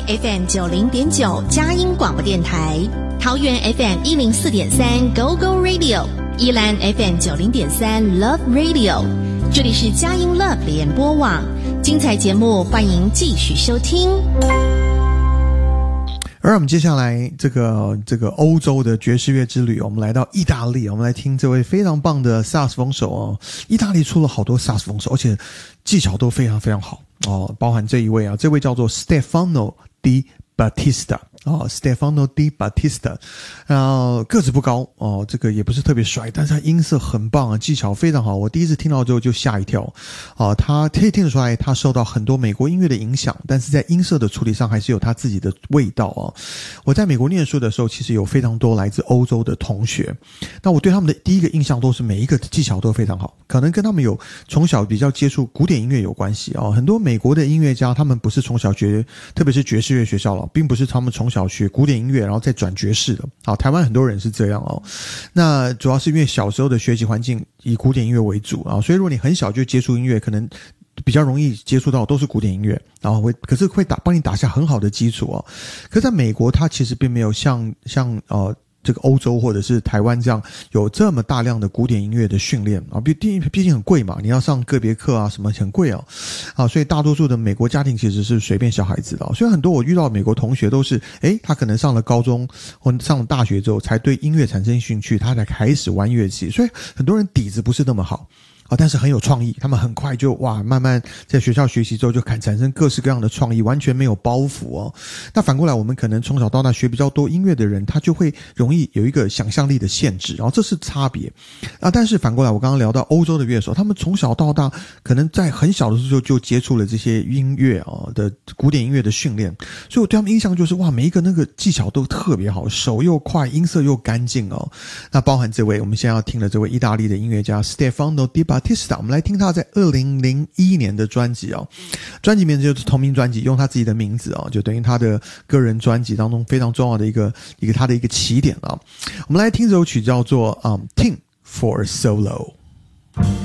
FM 90.9佳音广播电台，桃园 FM 104.3 Go Go Radio， 宜兰 FM 90.3 Love Radio， 这里是佳音 Love 联播网，精彩节目欢迎继续收听。 而我们接下来这个欧洲的爵士乐之旅，我们来到意大利，我们来听这位非常棒的萨克斯风手哦。意大利出了好多萨克斯风手，而且技巧都非常非常好哦，包含这一位啊，这位叫做 Stefano Di Battista。Stefano Di Battista， 个子不高哦，这个也不是特别帅，但是他音色很棒啊，技巧非常好。我第一次听到之后就吓一跳他可以听得出来，他受到很多美国音乐的影响，但是在音色的处理上还是有他自己的味道啊。我在美国念书的时候，其实有非常多来自欧洲的同学，那我对他们的第一个印象都是每一个技巧都非常好，可能跟他们有从小比较接触古典音乐有关系啊。很多美国的音乐家，他们不是从小特别是爵士乐学校了，并不是他们从小学古典音乐然后再转爵士的台湾很多人是这样那主要是因为小时候的学习环境以古典音乐为主所以如果你很小就接触音乐，可能比较容易接触到都是古典音乐，然后可是会帮你打下很好的基础可是在美国它其实并没有像这个欧洲或者是台湾这样有这么大量的古典音乐的训练毕竟很贵嘛，你要上个别课什么很贵所以大多数的美国家庭其实是随便小孩子的所以很多我遇到的美国同学都是他可能上了高中或上了大学之后才对音乐产生兴趣，他才开始玩乐器，所以很多人底子不是那么好但是很有创意，他们很快就慢慢在学校学习之后就产生各式各样的创意，完全没有包袱那反过来我们可能从小到大学比较多音乐的人，他就会容易有一个想象力的限制，然后这是差别但是反过来我刚刚聊到欧洲的乐手，他们从小到大可能在很小的时候就接触了这些音乐的古典音乐的训练，所以我对他们印象就是每一个那个技巧都特别好，手又快，音色又干净那包含这位我们现在要听的这位意大利的音乐家 Stefano Di Battista， 我们来听他在2001年的专辑专辑名字就是同名专辑，用他自己的名字就等于他的个人专辑当中非常重要的一个他的一个起点我们来听这首曲叫做Theme for Solo。